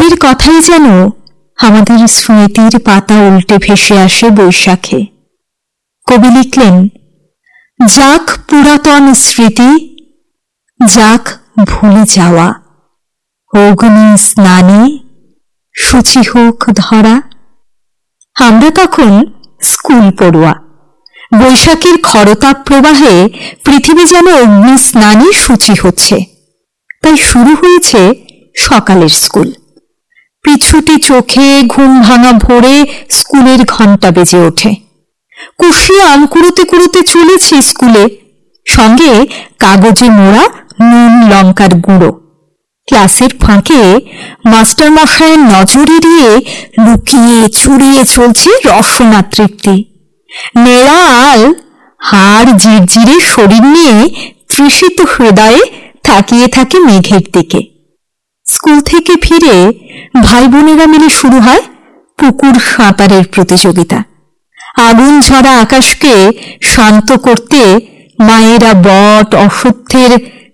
সেদিনের কথাই যেন আমাদের স্মৃতির পাতা উল্টে ভেসে আসে বৈশাখে। কবি লিখলেন, যাক পুরাতন স্মৃতি, যাক ভুলে যাওয়া, অগ্নি স্নানে শুচি হোক ধরা। আমরা তখন স্কুল পড়ুয়া। বৈশাখের খরতাপ প্রবাহে পৃথিবী যেন অগ্নি স্নানে শুচি হচ্ছে। তাই শুরু হয়েছে সকালের স্কুল। পিছুটি চোখে ঘুম ভাঙা ভোরে স্কুলের ঘণ্টা বেজে ওঠে। কুশিয়ে আম কুড়োতে কুড়োতে চলেছি স্কুলে, সঙ্গে কাগজে মোড়া নুন লঙ্কার গুঁড়ো। ক্লাসের ফাঁকে মাস্টার মশাইয়ের নজর এড়িয়ে লুকিয়ে চুরিয়ে চলছে রসনা তৃপ্তি। নেড়া আল হাড় জিরজিরে শরীর নিয়ে তৃষিত হৃদয়ে তাকিয়ে থাকে মেঘের দিকে। স্কুল থেকে ফিরে ভাই বোনেরা মিলে শুরু হয় পুকুর সাঁতারের প্রতিযোগিতা। আগুন ঝরা আকাশকে শান্ত করতে মায়েরা বট অশ্বত্থের